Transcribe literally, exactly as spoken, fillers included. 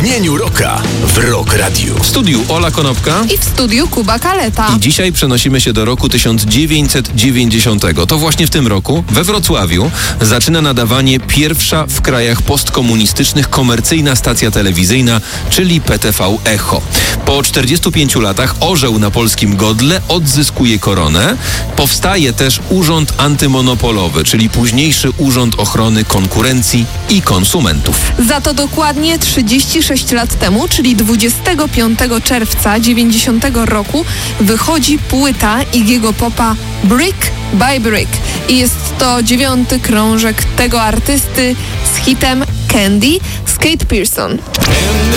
Dnieniu Rocka w Rock Radio. W studiu Ola Konopka i w studiu Kuba Kaleta. I dzisiaj przenosimy się do roku tysiąc dziewięćset dziewięćdziesiątego. To właśnie w tym roku we Wrocławiu zaczyna nadawanie pierwsza w krajach postkomunistycznych komercyjna stacja telewizyjna, czyli P T V Echo. Po czterdziestu pięciu latach orzeł na polskim godle odzyskuje koronę. Powstaje też Urząd Antymonopolowy, czyli późniejszy Urząd Ochrony Konkurencji i Konsumentów. Za to dokładnie trzydzieści sześć lat temu, czyli dwudziestego piątego czerwca dziewięćdziesiątego roku, wychodzi płyta Iggy'ego Popa Brick by Brick. I jest to dziewiąty krążek tego artysty z hitem Candy z Kate Pierson.